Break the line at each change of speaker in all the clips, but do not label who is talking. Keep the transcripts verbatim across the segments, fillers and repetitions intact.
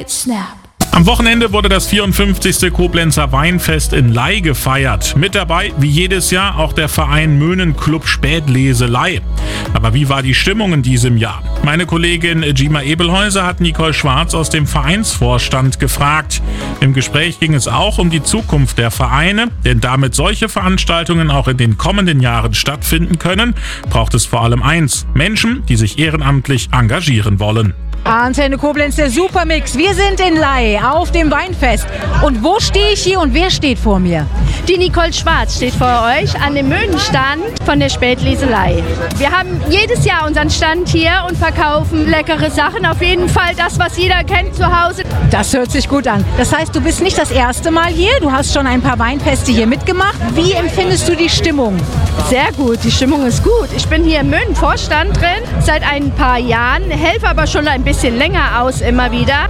Snap.
Am Wochenende wurde das vierundfünfzigste Koblenzer Weinfest in Ley gefeiert. Mit dabei, wie jedes Jahr, auch der Verein Möhnenclub Spätlese Ley. Aber wie war die Stimmung in diesem Jahr? Meine Kollegin Gima Ebelhäuser hat Nicole Schwarz aus dem Vereinsvorstand gefragt. Im Gespräch ging es auch um die Zukunft der Vereine, denn damit solche Veranstaltungen auch in den kommenden Jahren stattfinden können, braucht es vor allem eins: Menschen, die sich ehrenamtlich engagieren wollen.
Antenne Koblenz, der Supermix. Wir sind in Ley auf dem Weinfest. Und wo stehe ich hier und wer steht vor mir?
Die Nicole Schwarz steht vor euch an dem Möhnenstand von der Spätlese Ley. Wir haben jedes Jahr unseren Stand hier und verkaufen leckere Sachen. Auf jeden Fall das, was jeder kennt zu Hause.
Das hört sich gut an. Das heißt, du bist nicht das erste Mal hier. Du hast schon ein paar Weinfeste hier mitgemacht. Wie empfindest du die Stimmung?
Sehr gut, die Stimmung ist gut. Ich bin hier im Möhnen-Vorstand drin seit ein paar Jahren, helfe aber schon ein bisschen länger aus immer wieder.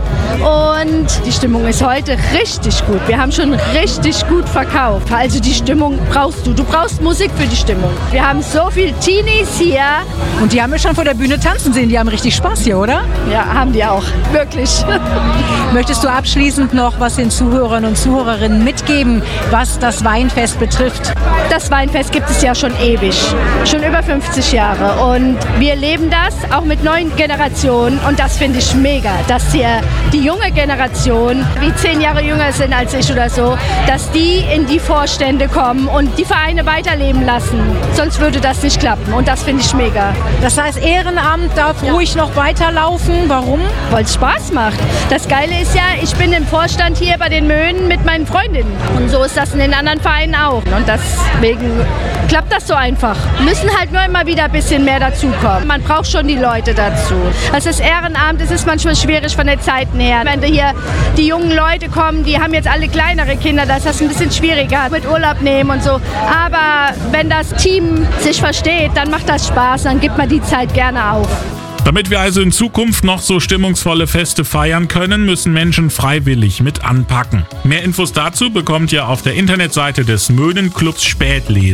Und die Stimmung ist heute richtig gut. Wir haben schon richtig gut verkauft. Also die Stimmung brauchst du. Du brauchst Musik für die Stimmung. Wir haben so viele Teenies hier.
Und die haben wir schon vor der Bühne tanzen sehen. Die haben richtig Spaß hier, oder?
Ja, haben die auch. Wirklich.
Möchtest du abschließend noch was den Zuhörern und Zuhörerinnen mitgeben, was das Weinfest betrifft?
Das Weinfest gibt es ja schon ewig. Schon über fünfzig Jahre. Und wir leben das auch mit neuen Generationen. Und das finde ich mega, dass hier die junge Generation, die zehn Jahre jünger sind als ich oder so, dass die in die Vorstände kommen und die Vereine weiterleben lassen. Sonst würde das nicht klappen und das finde ich mega.
Das heißt, Ehrenamt darf ja ruhig noch weiterlaufen. Warum?
Weil es Spaß macht. Das Geile ist ja, ich bin im Vorstand hier bei den Möhnen mit meinen Freundinnen. Und so ist das in den anderen Vereinen auch. Und deswegen klappt das so einfach. Müssen halt nur immer wieder ein bisschen mehr dazukommen. Man braucht schon die Leute dazu. Also das Ehrenamt, es ist manchmal schwierig von den Zeiten her. Wenn da hier die jungen Leute kommen, die haben jetzt alle kleinere Kinder, da ist das ein bisschen schwieriger mit Urlaub nehmen und so. Aber wenn das Team sich versteht, dann macht das Spaß, dann gibt man die Zeit gerne auf.
Damit wir also in Zukunft noch so stimmungsvolle Feste feiern können, müssen Menschen freiwillig mit anpacken. Mehr Infos dazu bekommt ihr auf der Internetseite des Möhnenclubs Spätlese.